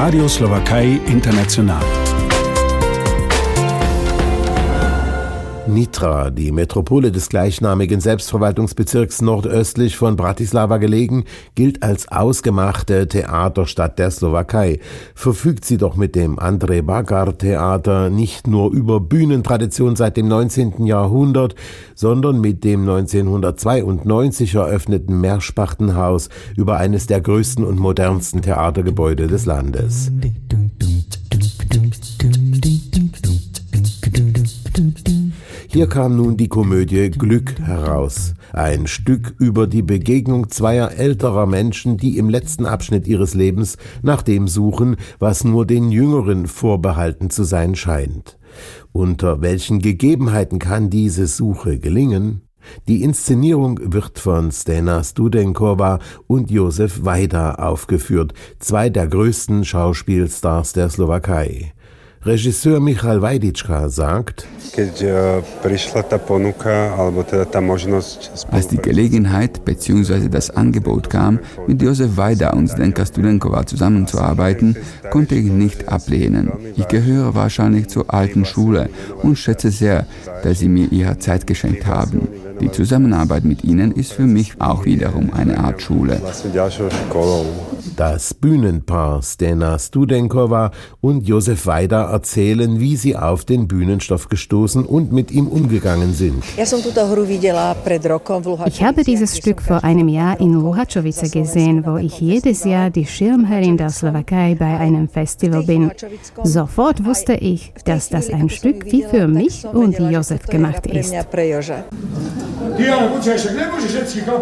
Radio Slowakei International. Nitra, die Metropole des gleichnamigen Selbstverwaltungsbezirks nordöstlich von Bratislava gelegen, gilt als ausgemachte Theaterstadt der Slowakei. Verfügt sie doch mit dem Andrej Bagar Theater nicht nur über Bühnentradition seit dem 19. Jahrhundert, sondern mit dem 1992 eröffneten Meerspachtenhaus über eines der größten und modernsten Theatergebäude des Landes. Hier kam nun die Komödie Glück heraus. Ein Stück über die Begegnung zweier älterer Menschen, die im letzten Abschnitt ihres Lebens nach dem suchen, was nur den Jüngeren vorbehalten zu sein scheint. Unter welchen Gegebenheiten kann diese Suche gelingen? Die Inszenierung wird von Stena Studenková und Josef Vajda aufgeführt, zwei der größten Schauspielstars der Slowakei. Regisseur Michal Vajdička sagt: Als die Gelegenheit bzw. das Angebot kam, mit Josef Vajda und Zdenka Studenková zusammenzuarbeiten, konnte ich nicht ablehnen. Ich gehöre wahrscheinlich zur alten Schule und schätze sehr, dass sie mir ihre Zeit geschenkt haben. Die Zusammenarbeit mit ihnen ist für mich auch wiederum eine Art Schule. Das Bühnenpaar Stena Studenková und Josef Vajda erzählen, wie sie auf den Bühnenstoff gestoßen und mit ihm umgegangen sind. Ich habe dieses Stück vor einem Jahr in Luhačovice gesehen, wo ich jedes Jahr die Schirmherrin der Slowakei bei einem Festival bin. Sofort wusste ich, dass das ein Stück wie für mich und Josef gemacht ist.